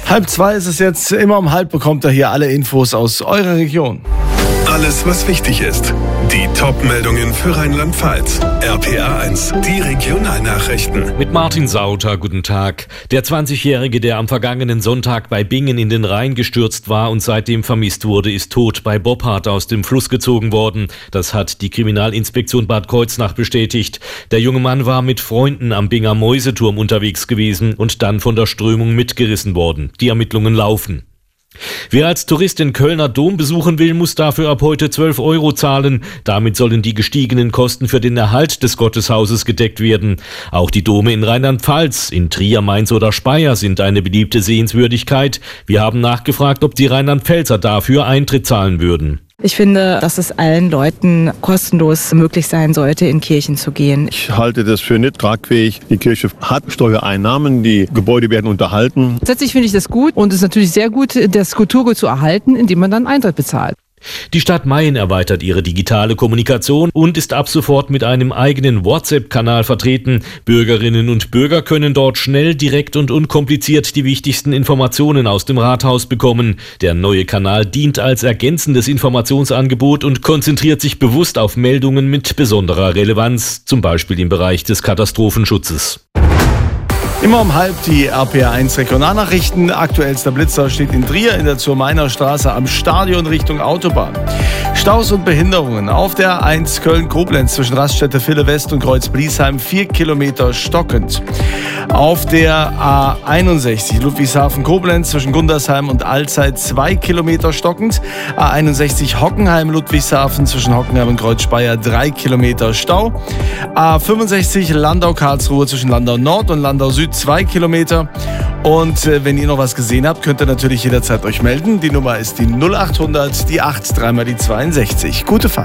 1:30 ist es jetzt. Immer um 1:30 bekommt ihr hier alle Infos aus eurer Region. Alles, was wichtig ist. Die Top-Meldungen für Rheinland-Pfalz. RPA 1, die Regionalnachrichten. Mit Martin Sauter, guten Tag. Der 20-Jährige, der am vergangenen Sonntag bei Bingen in den Rhein gestürzt war und seitdem vermisst wurde, ist tot bei Boppard aus dem Fluss gezogen worden. Das hat die Kriminalinspektion Bad Kreuznach bestätigt. Der junge Mann war mit Freunden am Binger Mäuseturm unterwegs gewesen und dann von der Strömung mitgerissen worden. Die Ermittlungen laufen. Wer als Tourist den Kölner Dom besuchen will, muss dafür ab heute 12 € zahlen. Damit sollen die gestiegenen Kosten für den Erhalt des Gotteshauses gedeckt werden. Auch die Dome in Rheinland-Pfalz, in Trier, Mainz oder Speyer sind eine beliebte Sehenswürdigkeit. Wir haben nachgefragt, ob die Rheinland-Pfälzer dafür Eintritt zahlen würden. Ich finde, dass es allen Leuten kostenlos möglich sein sollte, in Kirchen zu gehen. Ich halte das für nicht tragfähig. Die Kirche hat Steuereinnahmen, die Gebäude werden unterhalten. Grundsätzlich finde ich das gut und es ist natürlich sehr gut, das Kulturgut zu erhalten, indem man dann Eintritt bezahlt. Die Stadt Mayen erweitert ihre digitale Kommunikation und ist ab sofort mit einem eigenen WhatsApp-Kanal vertreten. Bürgerinnen und Bürger können dort schnell, direkt und unkompliziert die wichtigsten Informationen aus dem Rathaus bekommen. Der neue Kanal dient als ergänzendes Informationsangebot und konzentriert sich bewusst auf Meldungen mit besonderer Relevanz, zum Beispiel im Bereich des Katastrophenschutzes. Immer um 1:30 die RPA 1 Regionalnachrichten. Aktuellster Blitzer steht in Trier in der Zur-Mainer Straße am Stadion Richtung Autobahn. Staus und Behinderungen auf der 1 Köln-Koblenz zwischen Raststätte Ville West und Kreuz-Bliesheim 4 Kilometer stockend. Auf der A61 Ludwigshafen-Koblenz zwischen Gundersheim und Alzey 2 Kilometer stockend. A61 Hockenheim-Ludwigshafen zwischen Hockenheim und Kreuz-Speyer 3 Kilometer Stau. A65 Landau-Karlsruhe zwischen Landau Nord und Landau Süd 2 Kilometer. Und wenn ihr noch was gesehen habt, könnt ihr natürlich jederzeit euch melden. Die Nummer ist die 0800, die 8, dreimal die 62. Gute Fahrt.